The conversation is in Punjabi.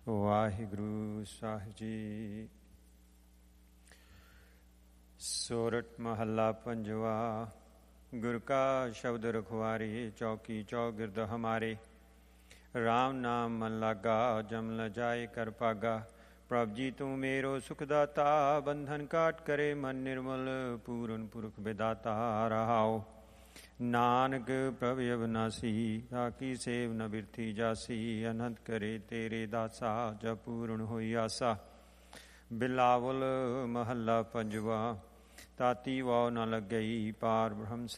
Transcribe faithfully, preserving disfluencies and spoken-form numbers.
ਵਾਹਿਗੁਰੂ ਸਾਹਿਬ ਜੀ। ਸੋਰਠ ਮਹੱਲਾ ਪੰਜਵਾ। ਗੁਰ ਕਾ ਸ਼ਬਦ ਰਖਵਾਰੇ, ਚੌਕੀ ਚੌਗਿਰਦ ਹਮਾਰੇ। ਰਾਮ ਨਾਮ ਮਨ ਲਾਗਾ, ਜਮ ਨ ਜਾਏ ਕਰ ਭਾਗਾ। ਪ੍ਰਭ ਜੀ ਤੂੰ ਮੇਰੋ ਸੁਖ ਦਾਤਾ, ਬੰਧਨ ਕਾਟ ਕਰੇ ਮਨ ਨਿਰਮਲ। ਪੂਰਨ ਪੁਰਖ ਵਿਦਾਤਾ ਰਹਾਓ। ਨਾਨਕ ਪ੍ਰਭ ਅਬਨਾਸੀ, ਆਕੀ ਸੇਵ ਨ ਬਿਰਥੀ ਜਾਸੀ। ਅਨੰਤ ਕਰੇ ਤੇਰੇ ਦਾਸਾ, ਜਬ ਪੂਰਨ ਹੋਈ ਆਸਾ। ਬਿਲਾਵਲ ਮਹੱਲਾ ਪੰਜਵਾ। ਤਾਤੀ ਵਾਉ ਨ ਲੱਗਈ, ਪਾਰ ਬ੍ਰਹਮ